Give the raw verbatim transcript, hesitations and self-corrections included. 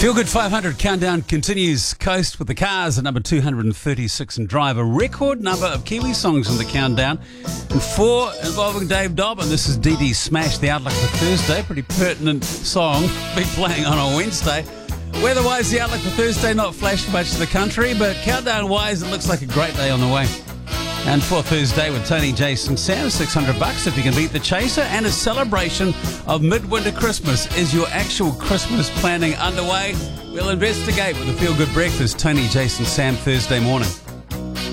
Feel Good five hundred countdown continues. Coast with the Cars at number two hundred thirty-six and Drive. A record number of Kiwi songs in the countdown, and four involving Dave Dobbin. This is Dee Dee Smash, the Outlook for Thursday. Pretty pertinent song, be playing on a Wednesday. Weather-wise, the Outlook for Thursday, not flashing much to the country, but countdown-wise, it looks like a great day on the way. And for Thursday with Tony, Jason, Sam, six hundred bucks if you can beat the Chaser, and a celebration of midwinter Christmas. Is your actual Christmas planning underway? We'll investigate with a Feel Good Breakfast. Tony, Jason, Sam, Thursday morning.